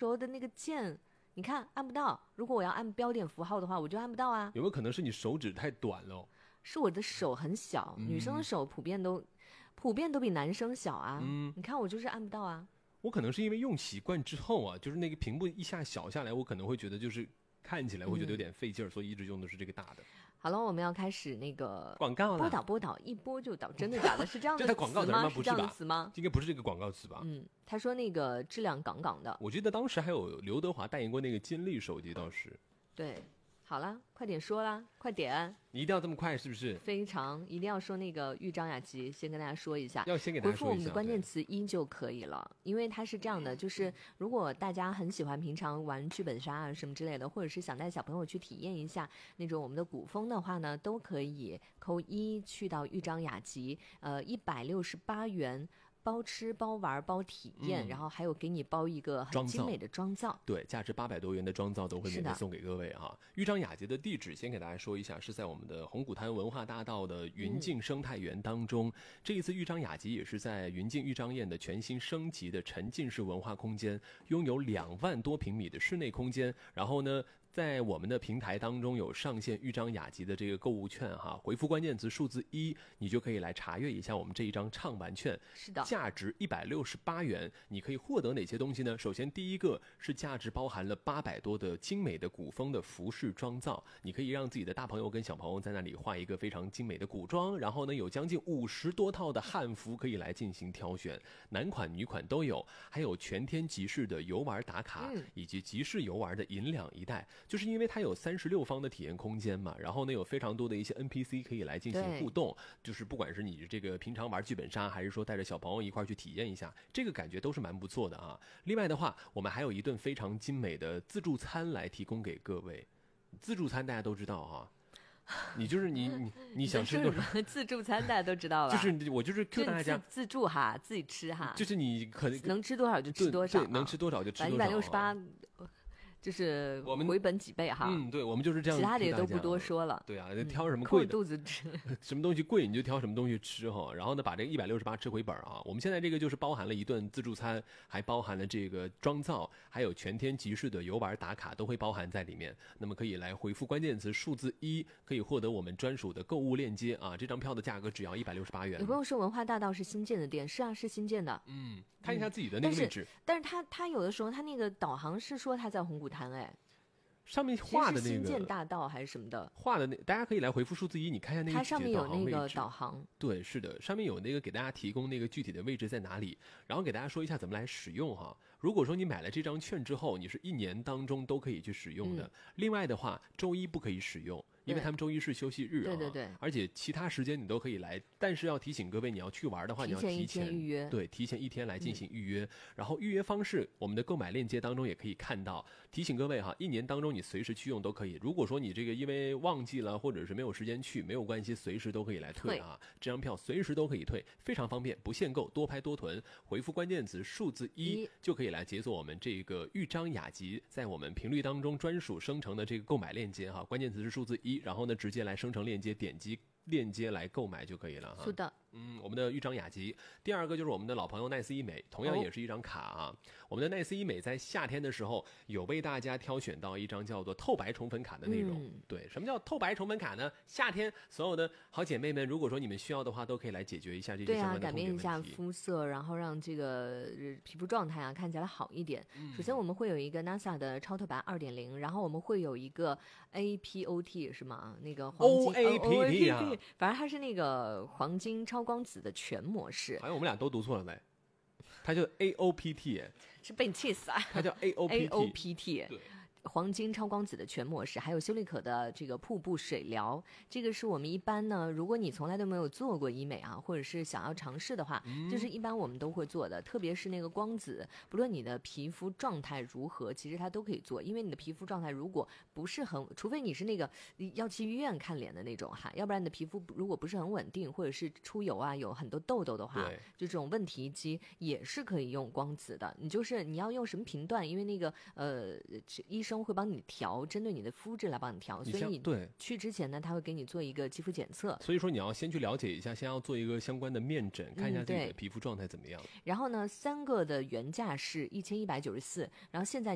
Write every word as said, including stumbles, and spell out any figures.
候的那个键，你看按不到。如果我要按标点符号的话，我就按不到啊。 有没有可能是你手指太短了？ 是我的手很小， 嗯、 女生的手普遍都普遍都比男生小啊。 嗯， 你看我就是按不到啊。 我可能是因为用习惯之后啊，就是那个屏幕一下小下来，我可能会觉得就是看起来会觉得有点费劲儿、嗯，所以一直用的是这个大的。 好了，我们要开始那个广告了， 播导播导一播就导，真的假的？是这样的词吗？ 这广告词吗？不是吧？ 是这样的词吗？ 应该不是这个广告词吧？ 嗯，他说那个质量杠杠的。 我记得当时还有刘德华代言过那个金立手机，倒是。 对，好了，快点说啦，快点！ 你一定要这么快是不是？ 非常，一定要说那个豫章雅集，先跟大家说一下， 要先给大家说一下， 回复我们的关键词一就可以了。因为它是这样的，就是如果大家很喜欢平常玩剧本杀啊什么之类的，或者是想带小朋友去体验一下那种我们的古风的话呢，都可以扣一去到豫章雅集，呃，一百六十八元。包吃包玩包体验、嗯、然后还有给你包一个很精美的妆造， 对，价值八百多元的妆造都会免费送给各位哈。豫章雅集的地址先给大家说一下，是在我们的红谷滩文化大道的云境生态园当中、嗯、这一次豫章雅集也是在云境豫章宴的全新升级的沉浸式文化空间，拥有两万多平米的室内空间，然后呢在我们的平台当中有上线豫章雅集的这个购物券哈，回复关键词数字一，你就可以来查阅一下我们这一张畅玩券。 是的， 价值一百六十八元，你可以获得哪些东西呢？首先第一个是价值包含了八百多的精美的古风的服饰妆造，你可以让自己的大朋友跟小朋友在那里画一个非常精美的古装，然后呢有将近五十多套的汉服可以来进行挑选，男款女款都有，还有全天集市的游玩打卡、嗯、以及集市游玩的银两一袋。就是因为它有三十六方的体验空间嘛，然后呢有非常多的一些 N P C 可以来进行互动，就是不管是你这个平常玩剧本杀，还是说带着小朋友一块去体验一下，这个感觉都是蛮不错的啊。另外的话，我们还有一顿非常精美的自助餐来提供给各位。自助餐大家都知道啊，你就是你你你想吃多少自助餐大家都知道了， 就是我就是 Q 大家自, 自助哈，自己吃哈， 就是你可能能吃多少就吃多少、啊， 对，能吃多少就吃多少、啊， 一百六十八。就是回本几倍哈， 嗯，对，我们就是这样， 其他的也都不多说了。 对啊，挑什么贵的， 嗯、肚子吃， 什么东西贵你就挑什么东西吃哈。然后呢，把这个一百六十八吃回本啊。我们现在这个就是包含了一顿自助餐，还包含了这个妆造，还有全天集市的游玩打卡都会包含在里面。那么可以来回复关键词数字一，可以获得我们专属的购物链接啊。这张票的价格只要一百六十八元。 有朋友说文化大道是新建的店，是啊，是新建的。 嗯，看一下自己的那个位置。 嗯、但是他他有的时候他那个导航是说他在红谷滩哎。 上面画的那个新建大道还是什么的， 画的那大家可以来回复数字一，你看一下那个它上面有那个导航。 对，是的，上面有那个给大家提供那个具体的位置在哪里，然后给大家说一下怎么来使用哈。如果说你买了这张券之后，你是一年当中都可以去使用的。嗯、另外的话，周一不可以使用。因为他们周一是休息日啊， 对对对， 而且其他时间你都可以来，但是要提醒各位，你要去玩的话，你要提前预约， 对，提前一天来进行预约。嗯、然后预约方式，我们的购买链接当中也可以看到。提醒各位哈，一年当中你随时去用都可以。如果说你这个因为忘记了或者是没有时间去，没有关系，随时都可以来退啊。这张票随时都可以退，非常方便，不限购，多拍多囤。回复关键词数字一就可以来解锁我们这个豫章雅集在我们频率当中专属生成的这个购买链接哈。关键词是数字一，然后呢直接来生成链接，点击链接来购买就可以了哈。 是的， 嗯，我们的豫章雅集。第二个就是我们的老朋友奈斯医美，同样也是一张卡啊。哦、我们的奈斯医美在夏天的时候有为大家挑选到一张叫做透白宠粉卡的内容。嗯、对，什么叫透白宠粉卡呢？夏天所有的好姐妹们，如果说你们需要的话，都可以来解决一下这些相关的对啊，改变一下肤色，然后让这个皮肤状态啊看起来好一点。嗯、首先我们会有一个 N A S A 的超透白 二点零， 然后我们会有一个 A P O T 是吗？那个黄金 O A P T 啊。 反正它是那个黄金超光子的全模式， 好像我们俩都读错了呗。它叫 A O P T， 是被你气死啊！ 它叫 A O P T， A O P T， 对。 黄金超光子的全模式，还有修丽可的这个瀑布水疗，这个是我们一般呢，如果你从来都没有做过医美啊，或者是想要尝试的话，嗯、就是一般我们都会做的，特别是那个光子，不论你的皮肤状态如何，其实它都可以做，因为你的皮肤状态如果不是很，除非你是那个要去医院看脸的那种哈，要不然你的皮肤如果不是很稳定，或者是出油啊，有很多痘痘的话，就这种问题肌也是可以用光子的。你就是你要用什么频段，因为那个呃医生会帮你调，针对你的肤质来帮你调，所以你对去之前呢，他会给你做一个肌肤检测。 所以说你要先去了解一下，先要做一个相关的面诊，看一下自己的皮肤状态怎么样。 嗯、然后呢，三个的原价是一千一百九十四，然后现在。